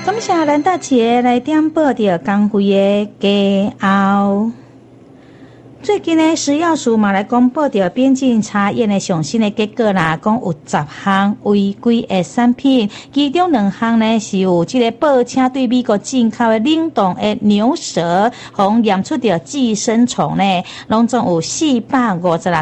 感谢咱大姐来点报着工会的家后。最近呢，食药署嘛来公布着边境查验的上新的结果啦，讲有10项违规的产品，其中2项呢是有这个报称对美国进口的冷冻的牛舌，互验出着寄生虫呢，拢总有456